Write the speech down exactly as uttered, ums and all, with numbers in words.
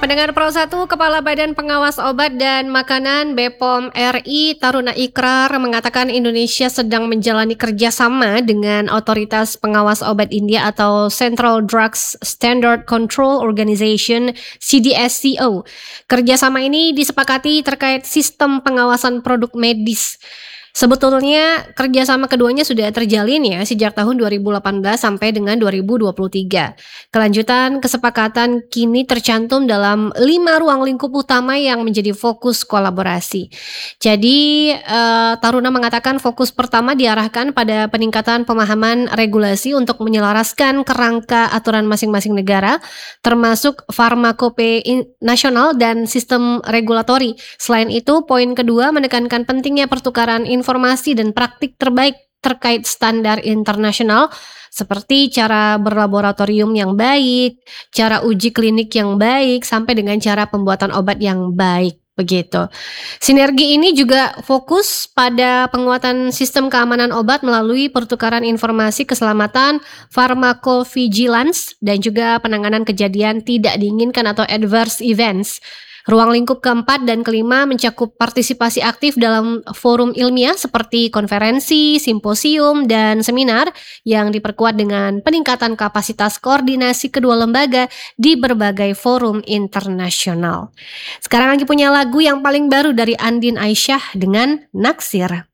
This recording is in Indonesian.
Pendengar Pro satu, Kepala Badan Pengawas Obat dan Makanan B P O M R I Taruna Ikrar mengatakan Indonesia sedang menjalani kerjasama dengan Otoritas Pengawas Obat India atau Central Drugs Standard Control Organization C D S C O. Kerjasama ini disepakati terkait sistem pengawasan produk medis. Sebetulnya kerjasama keduanya sudah terjalin ya sejak tahun dua ribu delapan belas sampai dengan dua ribu dua puluh tiga. Kelanjutan kesepakatan kini tercantum dalam lima ruang lingkup utama yang menjadi fokus kolaborasi. Jadi eh, Taruna mengatakan fokus pertama diarahkan pada peningkatan pemahaman regulasi untuk menyelaraskan kerangka aturan masing-masing negara, termasuk farmakope nasional dan sistem regulatori. Selain itu, poin kedua menekankan pentingnya pertukaran informasi informasi dan praktik terbaik terkait standar internasional seperti cara berlaboratorium yang baik, cara uji klinik yang baik, sampai dengan cara pembuatan obat yang baik. Begitu. Sinergi ini juga fokus pada penguatan sistem keamanan obat melalui pertukaran informasi keselamatan, pharmacovigilance, dan juga penanganan kejadian tidak diinginkan atau adverse events. Ruang lingkup keempat dan kelima mencakup partisipasi aktif dalam forum ilmiah seperti konferensi, simposium, dan seminar yang diperkuat dengan peningkatan kapasitas koordinasi kedua lembaga di berbagai forum internasional. Sekarang lagi punya lagu yang paling baru dari Andin Aisyah dengan Naksir.